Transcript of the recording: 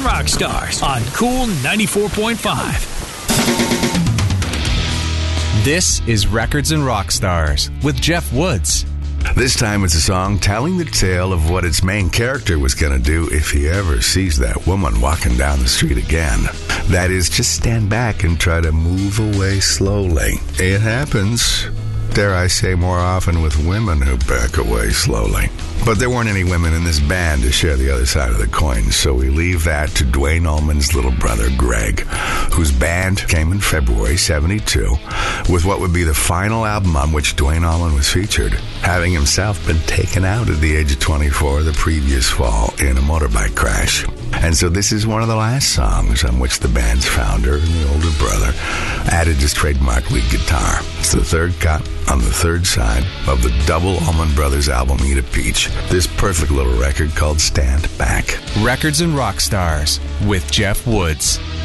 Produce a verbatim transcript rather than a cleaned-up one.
and Rock Stars on Cool ninety-four point five. This is Records and Rock Stars with Jeff Woods. This time it's a song telling the tale of what its main character was going to do if he ever sees that woman walking down the street again. That is, just stand back and try to move away slowly. It happens, dare I say, more often with women who back away slowly. But there weren't any women in this band to share the other side of the coin, so we leave that to Duane Allman's little brother, Greg, whose band came in February seventy-two with what would be the final album on which Duane Allman was featured, having himself been taken out at the age of twenty-four the previous fall in a motorbike crash. And so this is one of the last songs on which the band's founder and the older brother added his trademark lead guitar. It's the third cut on the third side of the double Allman Brothers album, Eat a Peach. This perfect little record called Stand Back. Records and Rock Stars with Jeff Woods.